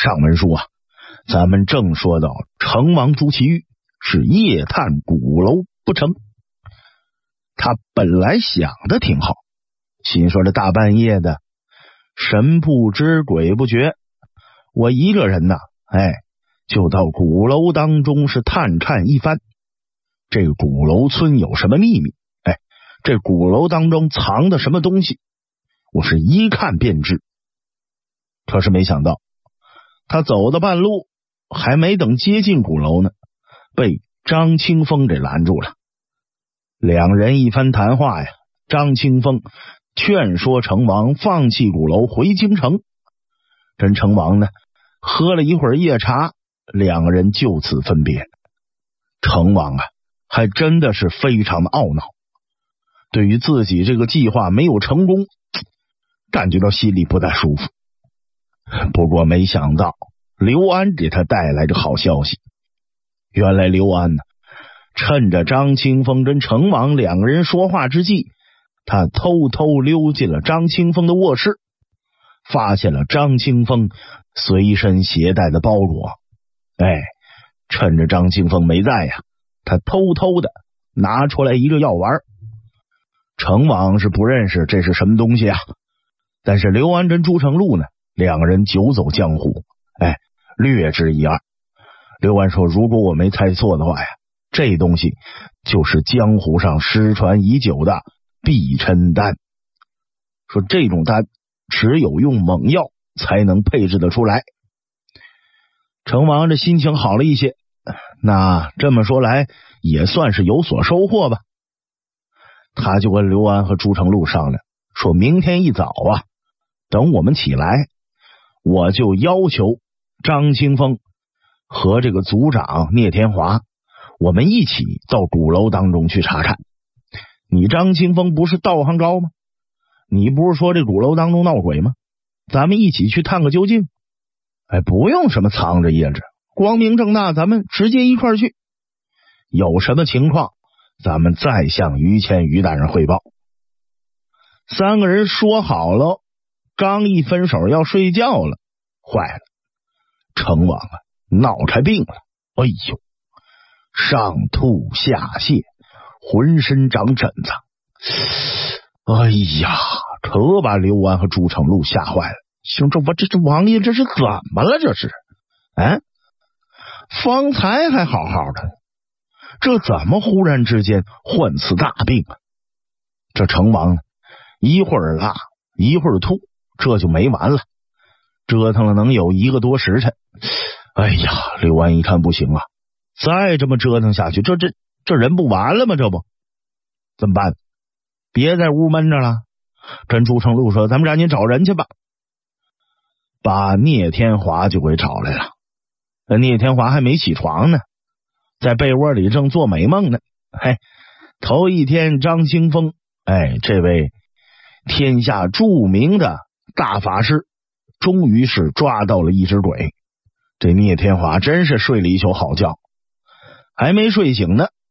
上文书啊，咱们正说到成王朱祁钰是夜探鼓楼不成，他本来想的挺好，心说这大半夜的神不知鬼不觉，我一个人呐，就到鼓楼当中是探看一番，这个鼓楼村有什么秘密，这鼓楼当中藏的什么东西，我是一看便知。可是没想到他走到半路，还没等接近鼓楼呢，被张清风给拦住了。两人一番谈话呀，张清风劝说成王放弃鼓楼回京城。跟成王呢喝了一会儿夜茶，两个人就此分别。成王啊还真的是非常的懊恼，对于自己这个计划没有成功，感觉到心里不太舒服。不过没想到刘安给他带来这好消息。原来刘安呢，趁着张清风跟成王两个人说话之际，他偷偷溜进了张清风的卧室，发现了张清风随身携带的包裹。趁着张清风没在呀，他偷偷的拿出来一个药丸。成王是不认识这是什么东西啊，但是刘安跟朱成禄呢，两个人久走江湖，略知一二。刘安说，如果我没猜错的话呀，这东西就是江湖上失传已久的避嗔丹，说这种丹只有用猛药才能配置得出来。成王这心情好了一些，那这么说来也算是有所收获吧。他就跟刘安和朱成禄商量，说明天一早啊，等我们起来，我就要求张清风和这个族长聂天华，我们一起到鼓楼当中去查看。你张清风不是道行高吗？你不是说这鼓楼当中闹鬼吗？咱们一起去探个究竟。不用什么藏着掖着，光明正大，咱们直接一块去。有什么情况，咱们再向于谦于大人汇报。三个人说好了，刚一分手要睡觉了，坏了，成王啊闹开病了。上吐下泻，浑身长疹子。可把刘安和朱成禄吓坏了。兄这王爷这是怎么了？这是方才还好好的，这怎么忽然之间患此大病啊？这成王呢，一会儿拉一会儿吐，这就没完了，折腾了能有1个多时辰。刘安一看不行啊，再这么折腾下去，这人不完了吗？这不怎么办？别在屋闷着了，跟朱成禄说，咱们赶紧找人去吧。把聂天华就给找来了。聂天华还没起床呢，在被窝里正做美梦呢。头一天张清风，这位天下著名的大法师，终于是抓到了一只鬼。这聂天华真是睡了一宿好觉，还没睡醒呢，